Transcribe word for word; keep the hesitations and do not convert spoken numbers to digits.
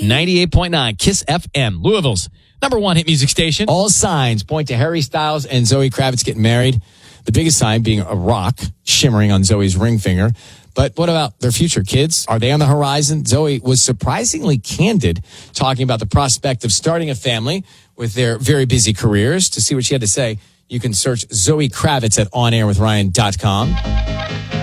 ninety-eight point nine KISS F M, Louisville's number one hit music station. All signs point to Harry Styles and Zoe Kravitz getting married. The biggest sign being a rock shimmering on Zoe's ring finger. But what about their future kids? Are they on the horizon? Zoe was surprisingly candid talking about the prospect of starting a family with their very busy careers. To see what she had to say, you can search Zoe Kravitz at on air with ryan dot com.